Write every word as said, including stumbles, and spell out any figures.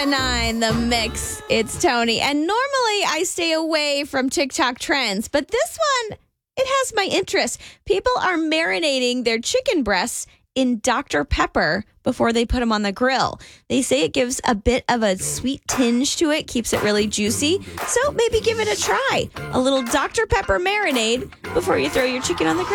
Nine, the mix. It's Tony. And normally I stay away from TikTok trends, but this one, it has my interest. People are marinating their chicken breasts in Doctor Pepper before they put them on the grill. They say it gives a bit of a sweet tinge to it, keeps it really juicy. So maybe give it a try. A little Doctor Pepper marinade before you throw your chicken on the grill.